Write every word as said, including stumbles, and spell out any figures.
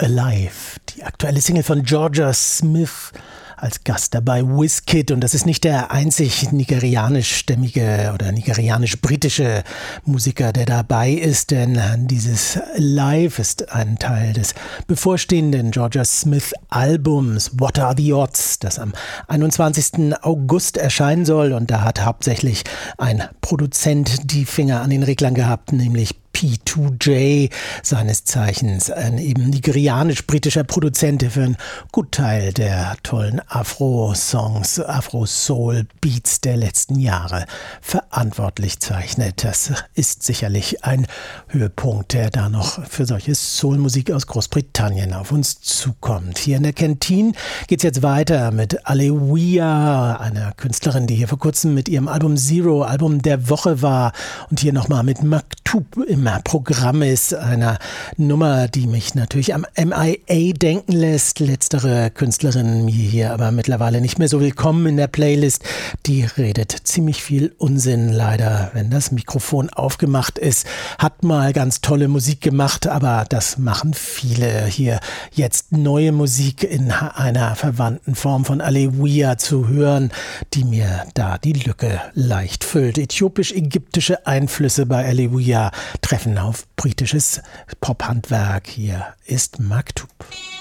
Alive, die aktuelle Single von Jorja Smith, als Gast dabei Wizkid. Und das ist nicht der einzig nigerianischstämmige oder nigerianisch-britische Musiker, der dabei ist, denn dieses Live ist ein Teil des bevorstehenden Jorja Smith Albums What Are the Odds, das am einundzwanzigsten August erscheinen soll. Und da hat hauptsächlich ein Produzent die Finger an den Reglern gehabt, nämlich P zwei J, seines Zeichens ein eben nigerianisch-britischer Produzent, der für einen Gutteil der tollen Afro-Songs, Afro-Soul-Beats der letzten Jahre verantwortlich zeichnet. Das ist sicherlich ein Höhepunkt, der da noch für solche Soul-Musik aus Großbritannien auf uns zukommt. Hier in der Kantine geht es jetzt weiter mit Alewiya, einer Künstlerin, die hier vor kurzem mit ihrem Album Zero, Album der Woche war, und hier nochmal mit Maktub im Programm ist, einer Nummer, die mich natürlich am M I A denken lässt. Letztere Künstlerin, mir hier aber mittlerweile nicht mehr so willkommen in der Playlist. Die redet ziemlich viel Unsinn, leider, wenn das Mikrofon aufgemacht ist. Hat mal ganz tolle Musik gemacht, aber das machen viele hier. Jetzt neue Musik in einer verwandten Form von Alewiya zu hören, die mir da die Lücke leicht füllt. Äthiopisch-ägyptische Einflüsse bei Alewiya treffen auf britisches Pophandwerk. Hier ist Maktub.